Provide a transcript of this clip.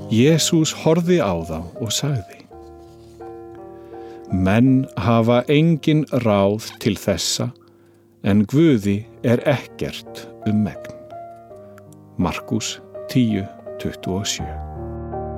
Jesús horfði á þá og sagði: Menn hafa engin ráð til þessa, en Guði ekkert megn. Markús 10:27.